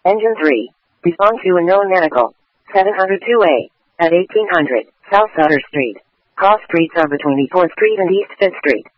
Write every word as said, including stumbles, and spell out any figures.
Engine three. Respond to unknown medical. seven oh two A. At eighteen hundred, South Sutter Street. Cross streets are between fourth Street and East fifth Street.